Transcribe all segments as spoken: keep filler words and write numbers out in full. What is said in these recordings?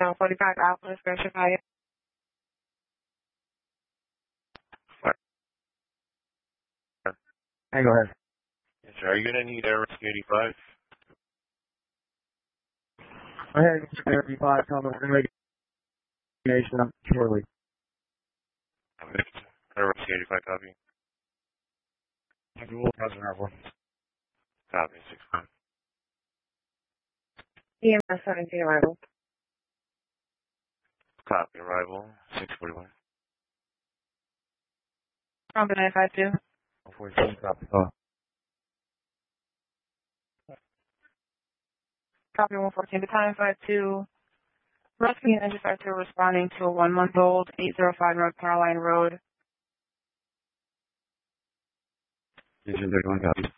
Down forty-five Alpha, Special Fire. Hey, go ahead. Yes, sir. Are you going to need Air Rescue eighty-five? Go ahead, Air eighty-five, coming in regulation up shortly. Air Rescue eighty-five, copy. Copy, six one. E M S seventeen arrival. Copy, arrival, six forty-one. Trumpet nine five two. one forty-seven, copy. Oh. Copy one fourteen, battalion five two. Rescue and five two responding to a one-month-old eight oh five North Caroline Road. Engine thirty-one, copy.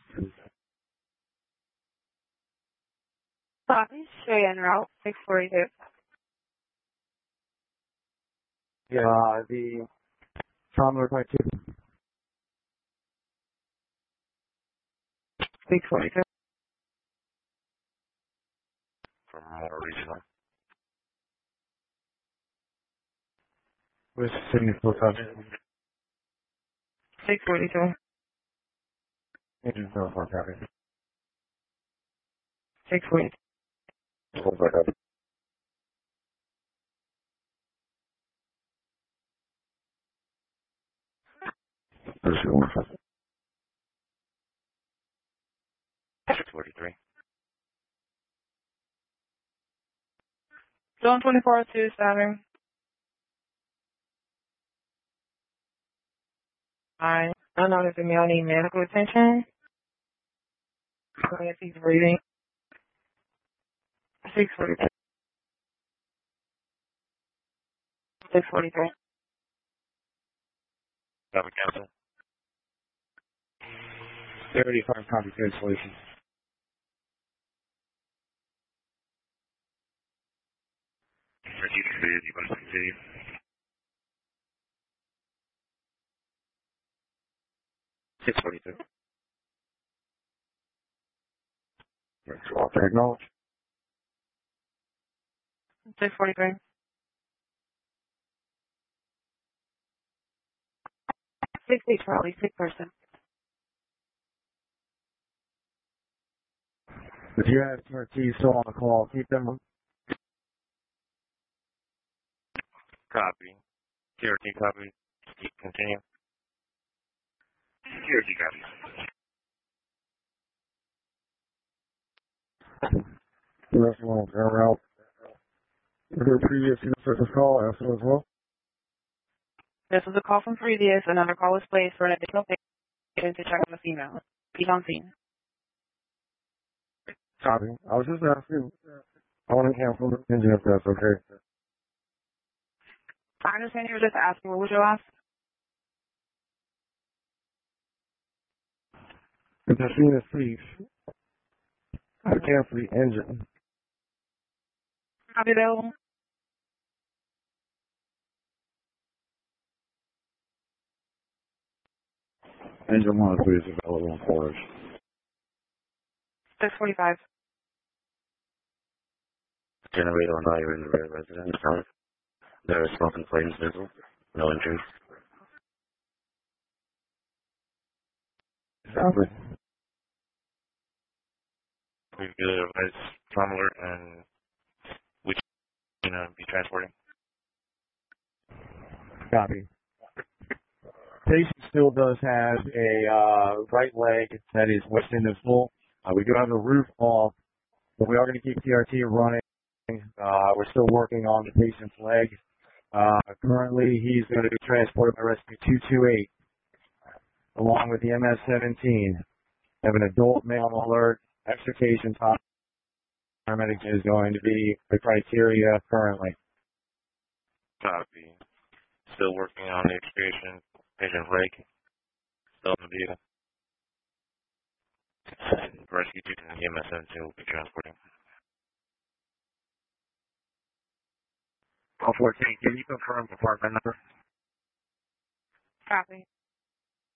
Copy, Cheyenne route, six forty-two. Yeah, uh, the trauma point two. six forty-two. From more regional. Where's Sydney full copy? six forty-two. Engine zero four, copy. six forty-two. Full copy. six forty-three. Zone twenty-four two seven. I I know that the male need medical attention. If he's breathing. six forty-three. six forty-three. Copy, cancel. thirty-five, copy, cancellation. Rescue completed, you want to continue? six forty-two. Acknowledge. six forty-three. sixty Charlie, sick person. If you have T R T still on the call, keep them. Copy. T R T copy. Continue. T R T copy. The rest of them will go out. Your previous service call, also as well. This was a call from previous. Another call was placed for an additional patient to check on the female. He's on scene. Copy. I was just asking. I want to cancel the engine if that's okay. I understand you were just asking. What was your last? If the machine is safe, I cancel the engine. Copy available. Engine one, please, available for us. six forty-five. Generator on higher in the rear residence. South. There is smoke and flames visible. No injuries. Copy. We've got a advice trauma alert and which you know be transporting. Copy. Patient still does have a uh, right leg that is west end is full. Uh, we do have the roof off, but we are going to keep T R T running. Uh, we're still working on the patient's leg. Uh, currently, he's going to be transported by Rescue two two eight, along with the M S seventeen. Have an adult male alert. Extrication top paramedic is going to be the criteria currently. Copy. Still working on the expiration. Patient's leg. Still in the vehicle. Rescue two and the M S seventeen will be transporting. Call fourteen, can you confirm apartment number? Copy.